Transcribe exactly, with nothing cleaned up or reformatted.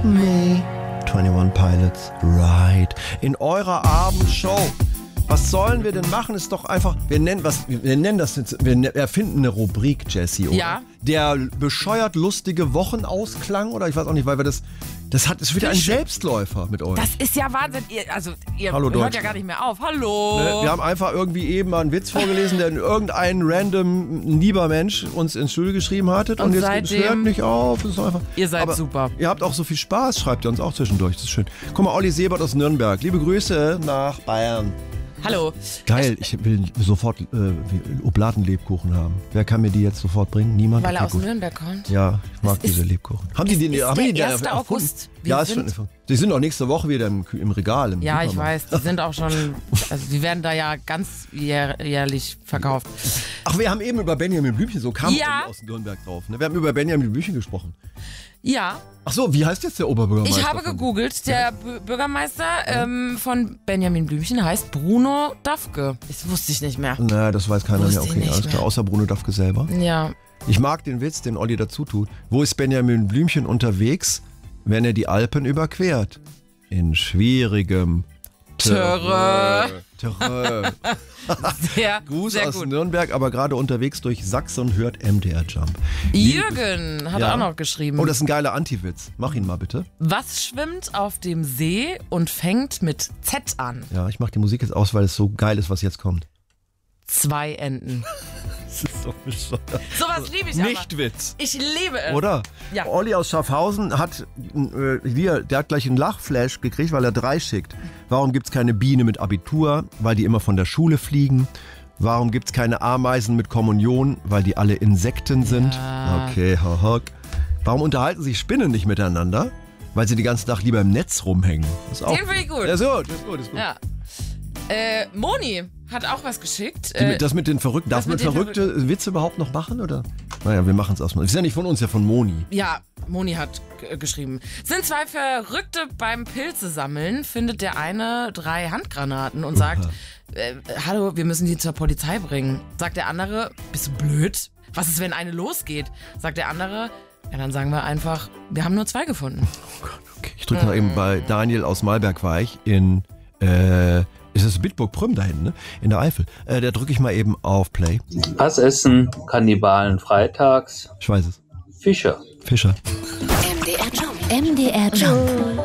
Me. einundzwanzig Pilots, right. In eurer Abendshow. Was sollen wir denn machen? Ist doch einfach, wir nennen, was, wir nennen das jetzt, wir erfinden eine Rubrik, Jessie, oder? Ja. Der bescheuert lustige Wochenausklang, oder ich weiß auch nicht, weil wir das, das hat, es wird ein Selbstläufer mit euch. Das ist ja Wahnsinn. Ihr, also, ihr Hallo, hört Deutschland. ja gar nicht mehr auf. Hallo. Ne, wir haben einfach irgendwie eben mal einen Witz vorgelesen, den irgendein random lieber Mensch uns ins Studio geschrieben hatte. Und, Und jetzt seitdem- es hört nicht auf. Es ist einfach, Ihr seid aber super. Ihr habt auch so viel Spaß, schreibt ihr uns auch zwischendurch. Das ist schön. Guck mal, Olli Sebert aus Nürnberg. Liebe Grüße nach Bayern. Hallo. Geil, ich will sofort äh, Oblatenlebkuchen haben. Wer kann mir die jetzt sofort bringen? Niemand? Weil er Okay, aus gut. Nürnber kommt. Ja, ich mag Es ist- diese Lebkuchen. Haben die es den ist haben der die den erste erfunden? August. Wir Ja, ist sind- schon. Die sind auch nächste Woche wieder im, Kü- im Regal. Im Ja, ich Supermarkt. weiß. Die sind auch schon, also die werden da ja ganz jähr, jährlich verkauft. Ach, wir haben eben über Benjamin Blümchen, so kam Ja. Olli aus Nürnberg drauf. Ne? Wir haben über Benjamin Blümchen gesprochen. Ja, Ach so, wie heißt jetzt der Oberbürgermeister? ich habe von- gegoogelt. Der B- Bürgermeister ähm, von Benjamin Blümchen heißt Bruno Dafke. Das wusste ich nicht mehr. Naja, das weiß keiner Wusste mehr. ich Okay, nicht alles klar. mehr. Außer Bruno Dafke selber. Ja. Ich mag den Witz, den Olli dazu tut. Wo ist Benjamin Blümchen unterwegs, wenn er die Alpen überquert? In schwierigem Terrain. Terrain. Sehr, Gruß sehr aus gut. Nürnberg, aber gerade unterwegs durch Sachsen und hört M D R Jump. Jürgen hat Ja. auch noch geschrieben. Oh, das ist ein geiler Anti-Witz. Mach ihn mal bitte. Was schwimmt auf dem See und fängt mit Z an? Ja, ich mach die Musik jetzt aus, weil es so geil ist, was jetzt kommt. Zwei Enten. Das ist so bescheuert. Sowas liebe ich aber. Nicht Witz. Ich liebe es. Oder? Ja. Olli aus Schaffhausen hat, äh, hier, der hat gleich einen Lachflash gekriegt, weil er drei schickt. Warum gibt es keine Biene mit Abitur? Weil die immer von der Schule fliegen. Warum gibt es keine Ameisen mit Kommunion? Weil die alle Insekten sind. Ja. Okay, haha. Warum unterhalten sich Spinnen nicht miteinander? Weil sie den ganzen Tag lieber im Netz rumhängen. Das ist auch Den finde ich gut. Ja, ist gut, ist gut, ist gut. Ja. Äh, Moni hat auch was geschickt. Die, Äh, das mit den Verrückten, darf das man mit den verrückte Witze überhaupt noch machen, oder? Naja, wir machen es erstmal. Ist ja nicht von uns, ja von Moni. ja, Moni hat g- geschrieben. Sind zwei Verrückte beim Pilze sammeln, findet der eine drei Handgranaten und sagt, äh, hallo, wir müssen die zur Polizei bringen. Sagt der andere, bist du blöd? Was ist, wenn eine losgeht? Sagt der andere, ja, dann sagen wir einfach, wir haben nur zwei gefunden. Okay, ich drücke mal eben bei Daniel aus Malbergweich in, äh, ist es Bitburg-Prüm da hinten, ne? In der Eifel. Äh, da drücke ich mal eben auf Play. Was essen Kannibalen freitags? Ich weiß es. Fische. Fischer. M D R Jump. M D R Jump.